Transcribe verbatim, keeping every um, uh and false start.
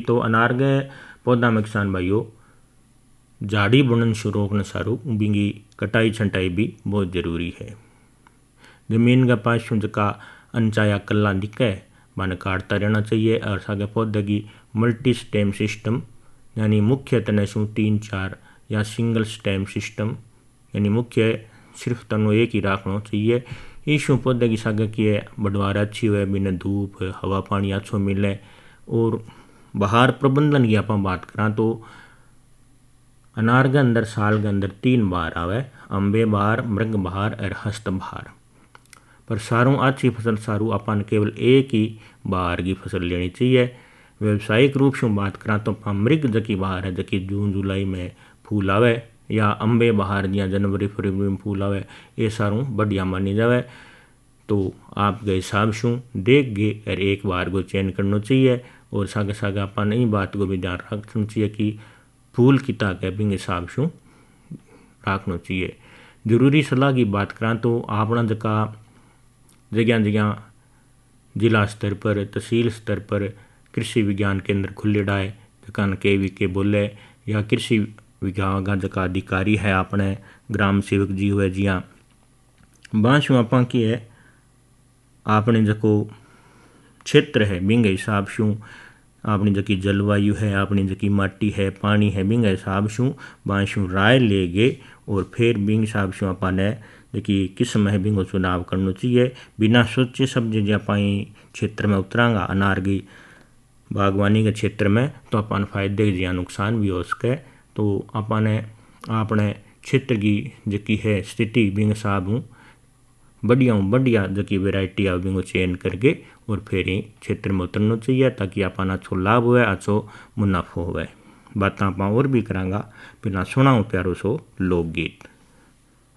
तो अनार के पौधा में किसान भाइयों झाड़ी बनन से रोकने सारू बिंगी कटाई छंटाई भी बहुत जरूरी है। जमीन के पास जका अनचाया कल्ला दिखे माने काटता रहना चाहिए। और सागे पौधे की मल्टी स्टेम सिस्टम यानी मुख्य तने सु तीन चार या सिंगल स्टेम सिस्टम यानी मुख्य सिर्फ तनो एक ही रखना चाहिए। इशू पौधे की सागे की बढ़वार अच्छी हुए, बिना धूप हवा पानी अच्छो मिले। और बहार प्रबंधन की आप बात करा तो अनार के अंदर साल के अंदर तीन बार आवे, अम्बे बहार, मृग बहार और हस्त बहार। पर सारों अच्छी फसल सारू अपन केवल एक ही बहार की फसल लेनी चाहिए। व्यवसायिक रूप से बात करा तो मृग जकी बहार है जकी जून जुलाई में फूल आवे, या अम्बे बहार दिया जनवरी फरवरी में फूल आवे, ये सारों बढ़िया मानी जावे। तो आपके हिसाब से देख गे और एक बार को चयन करना चाहिए। और सागे सागे अपन इन बात को भी ध्यान रखना चाहिए कि फूल की ताक बिंग हिसाब से रखना चाहिए। जरूरी सलाह की बात करा तो अपना जका जगह जगह जिला स्तर पर तहसील स्तर पर कृषि विज्ञान केंद्र खुलेड़ा है जका के वी के बोले, या कृषि विभाग का जका अधिकारी है अपने ग्राम सेवक जी हुए जिया बांसू आप की है अपने जको क्षेत्र है बिंग हिसाब से अपनी जकी जलवायु है, अपनी जकी माटी है, पानी है, बिंग हिसाब से बांसू राय ले गए और फिर बिंग हिसाब से अपने जकी किस्म है बिंगो चुनाव करना चाहिए। बिना सोचे समझे जो आप क्षेत्र में उतरांगा अनार की बागवानी के क्षेत्र में तो अपन फायदे या नुकसान भी हो सके। तो अपने अपने क्षेत्र की जकी है स्थिति बिंग हिसाब बढ़िया बढ़िया जकी वेराइटी है बिंगो चयन करके और फिर क्षेत्र में उतरना चाहिए ताकि अपन अच्छो लाभ हुए, अच्छो मुनाफो हुए। बात आप और भी करांगा, बिना सुनाऊँ प्यारो सो लोकगीत।